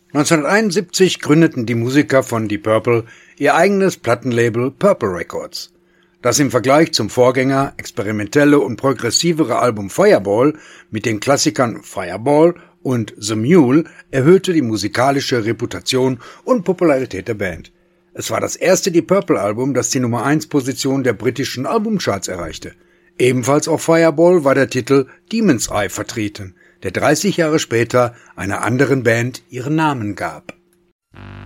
1971 gründeten die Musiker von Deep Purple ihr eigenes Plattenlabel Purple Records. Das im Vergleich zum Vorgänger experimentelle und progressivere Album Fireball mit den Klassikern Fireball und The Mule erhöhte die musikalische Reputation und Popularität der Band. Es war das erste Deep Purple Album, das die Nummer-1-Position der britischen Albumcharts erreichte. Ebenfalls auf Fireball war der Titel Demon's Eye vertreten, der 30 Jahre später einer anderen Band ihren Namen gab.